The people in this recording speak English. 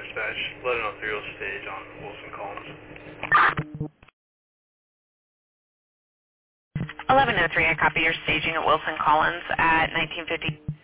dispatch. 1103 will stage on Wilson Collins. 1103, I copy your staging at Wilson Collins at 1950.